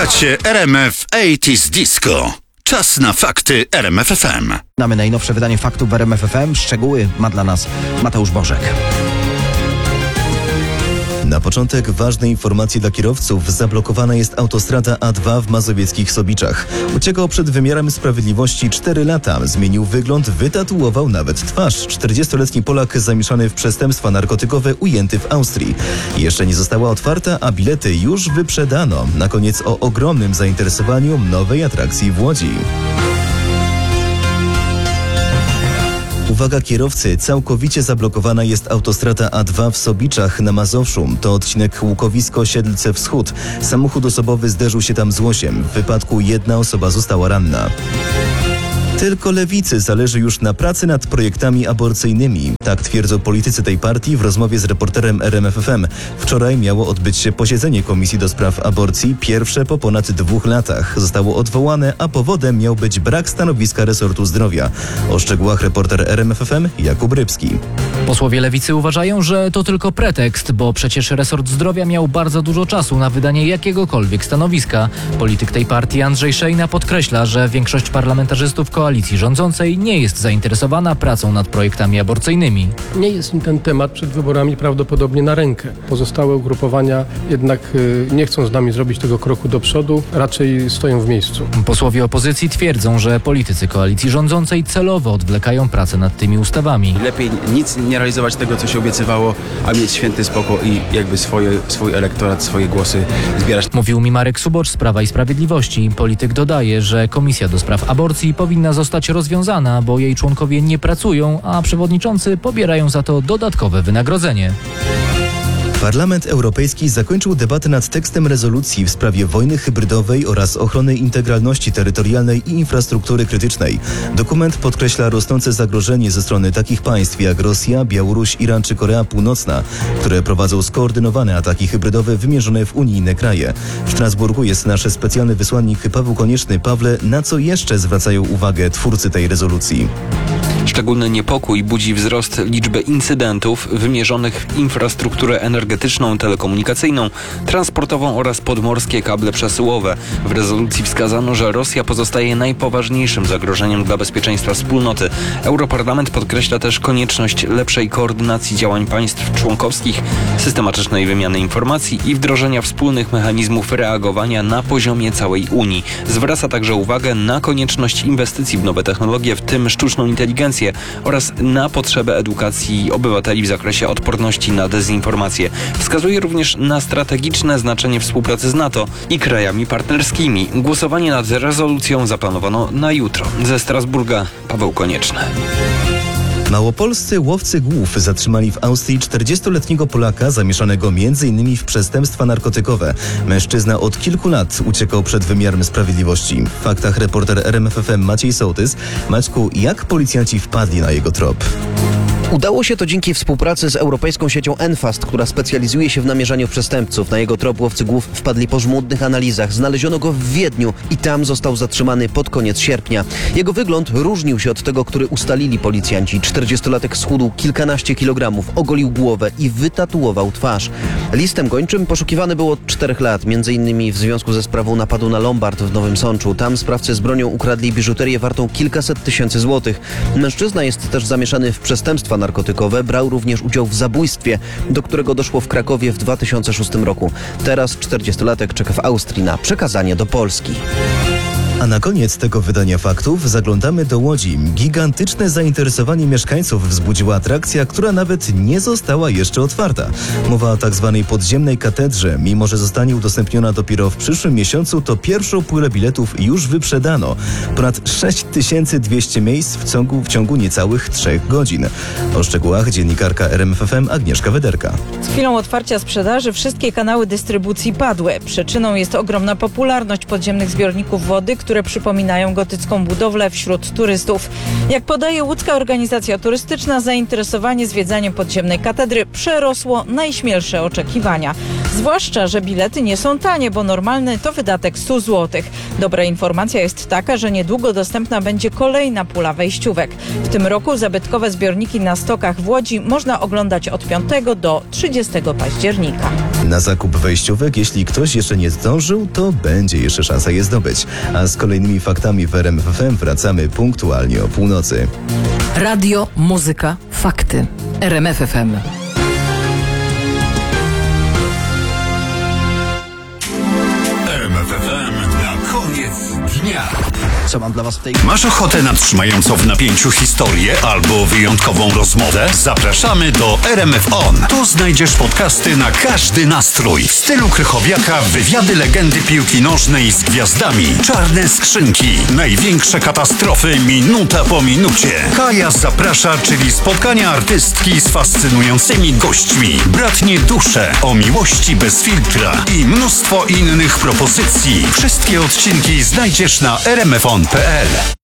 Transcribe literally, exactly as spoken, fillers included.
Słuchacie R M F osiemdziesiąt Disco. Czas na fakty R M F F M. Mamy najnowsze wydanie faktów w R M F F M. Szczegóły ma dla nas Mateusz Bożek. Na początek ważne informacje dla kierowców. Zablokowana jest autostrada A dwa w mazowieckich Sobiczach. Uciekał przed wymiarem sprawiedliwości cztery lata. Zmienił wygląd, wytatuował nawet twarz. czterdziestoletni Polak zamieszany w przestępstwa narkotykowe ujęty w Austrii. Jeszcze nie została otwarta, a bilety już wyprzedano. Na koniec o ogromnym zainteresowaniu nowej atrakcji w Łodzi. Uwaga kierowcy, całkowicie zablokowana jest autostrada A dwa w Sobiczach na Mazowszu. To odcinek Łukowisko-Siedlce Wschód. Samochód osobowy zderzył się tam z łosiem. W wypadku jedna osoba została ranna. Tylko lewicy zależy już na pracy nad projektami aborcyjnymi. Tak twierdzą politycy tej partii w rozmowie z reporterem R M F F M. Wczoraj miało odbyć się posiedzenie Komisji do Spraw Aborcji, pierwsze po ponad dwóch latach. Zostało odwołane, a powodem miał być brak stanowiska resortu zdrowia. O szczegółach reporter R M F F M Jakub Rybski. Posłowie lewicy uważają, że to tylko pretekst, bo przecież resort zdrowia miał bardzo dużo czasu na wydanie jakiegokolwiek stanowiska. Polityk tej partii Andrzej Szejna podkreśla, że większość parlamentarzystów koalicji rządzącej nie jest zainteresowana pracą nad projektami aborcyjnymi. Nie jest im ten temat przed wyborami prawdopodobnie na rękę. Pozostałe ugrupowania jednak y, nie chcą z nami zrobić tego kroku do przodu, raczej stoją w miejscu. Posłowie opozycji twierdzą, że politycy koalicji rządzącej celowo odwlekają pracę nad tymi ustawami. Lepiej nic nie realizować tego, co się obiecywało, a mieć święty spokój i jakby swoje, swój elektorat, swoje głosy zbierać. Mówił mi Marek Subosz z Prawa i Sprawiedliwości. Polityk dodaje, że Komisja do Spraw Aborcji powinna zostać rozwiązana, bo jej członkowie nie pracują, a przewodniczący pobierają za to dodatkowe wynagrodzenie. Parlament Europejski zakończył debatę nad tekstem rezolucji w sprawie wojny hybrydowej oraz ochrony integralności terytorialnej i infrastruktury krytycznej. Dokument podkreśla rosnące zagrożenie ze strony takich państw jak Rosja, Białoruś, Iran czy Korea Północna, które prowadzą skoordynowane ataki hybrydowe wymierzone w unijne kraje. W Strasburgu jest nasz specjalny wysłannik Paweł Konieczny. Pawle, na co jeszcze zwracają uwagę twórcy tej rezolucji? Szczególny niepokój budzi wzrost liczby incydentów wymierzonych w infrastrukturę energetyczną, telekomunikacyjną, transportową oraz podmorskie kable przesyłowe. W rezolucji wskazano, że Rosja pozostaje najpoważniejszym zagrożeniem dla bezpieczeństwa wspólnoty. Europarlament podkreśla też konieczność lepszej koordynacji działań państw członkowskich, systematycznej wymiany informacji i wdrożenia wspólnych mechanizmów reagowania na poziomie całej Unii. Zwraca także uwagę na konieczność inwestycji w nowe technologie, w tym sztuczną inteligencję, oraz na potrzebę edukacji obywateli w zakresie odporności na dezinformację. Wskazuje również na strategiczne znaczenie współpracy z NATO i krajami partnerskimi. Głosowanie nad rezolucją zaplanowano na jutro. Ze Strasburga Paweł Konieczny. Małopolscy łowcy głów zatrzymali w Austrii czterdziestoletniego Polaka zamieszanego między innymi w przestępstwa narkotykowe. Mężczyzna od kilku lat uciekał przed wymiarem sprawiedliwości. W faktach reporter R M F F M Maciej Sołtys. Maćku, jak policjanci wpadli na jego trop? Udało się to dzięki współpracy z europejską siecią Enfast, która specjalizuje się w namierzaniu przestępców. Na jego trop łowcy głów wpadli po żmudnych analizach. Znaleziono go w Wiedniu i tam został zatrzymany pod koniec sierpnia. Jego wygląd różnił się od tego, który ustalili policjanci. czterdziestolatek schudł kilkanaście kilogramów, ogolił głowę i wytatuował twarz. Listem gończym poszukiwany był od czterech lat, między innymi w związku ze sprawą napadu na Lombard w Nowym Sączu. Tam sprawcy z bronią ukradli biżuterię wartą kilkaset tysięcy złotych. Mężczyzna jest też zamieszany w przestępstwa narkotykowe, brał również udział w zabójstwie, do którego doszło w Krakowie w dwa tysiące szóstym roku. Teraz czterdziestolatek czeka w Austrii na przekazanie do Polski. A na koniec tego wydania faktów zaglądamy do Łodzi. Gigantyczne zainteresowanie mieszkańców wzbudziła atrakcja, która nawet nie została jeszcze otwarta. Mowa o tak zwanej podziemnej katedrze. Mimo że zostanie udostępniona dopiero w przyszłym miesiącu, to pierwszą pulę biletów już wyprzedano. Ponad sześć tysięcy dwieście miejsc w ciągu, w ciągu niecałych trzech godzin. O szczegółach dziennikarka R M F F M Agnieszka Wederka. Z chwilą otwarcia sprzedaży wszystkie kanały dystrybucji padły. Przyczyną jest ogromna popularność podziemnych zbiorników wody, które przypominają gotycką budowlę wśród turystów. Jak podaje łódzka organizacja turystyczna, zainteresowanie zwiedzaniem podziemnej katedry przerosło najśmielsze oczekiwania. Zwłaszcza, że bilety nie są tanie, bo normalny to wydatek sto złotych. Dobra informacja jest taka, że niedługo dostępna będzie kolejna pula wejściówek. W tym roku zabytkowe zbiorniki na Stokach w Łodzi można oglądać od piątego do trzydziestego października. Na zakup wejściówek, jeśli ktoś jeszcze nie zdążył, to będzie jeszcze szansa je zdobyć. A z kolejnymi faktami w R M F F M wracamy punktualnie o północy. Radio, muzyka, fakty. R M F F M. R M F F M na koniec dnia. Co mam dla was w tej... Masz ochotę na trzymającą w napięciu historię albo wyjątkową rozmowę? Zapraszamy do R M F On. Tu znajdziesz podcasty na każdy nastrój. W stylu Krychowiaka wywiady legendy piłki nożnej z gwiazdami. Czarne skrzynki. Największe katastrofy minuta po minucie. Kaja zaprasza, czyli spotkania artystki z fascynującymi gośćmi. Bratnie dusze o miłości bez filtra i mnóstwo innych propozycji. Wszystkie odcinki znajdziesz na r m f on kropka p l.